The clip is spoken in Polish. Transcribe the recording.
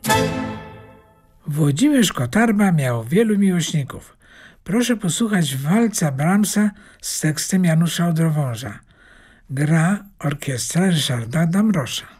Włodzimierz Kotarba miał wielu miłośników. Proszę posłuchać walca Brahmsa z tekstem Janusza Odrowąża. Gra orkiestra Ryszarda Damrosza.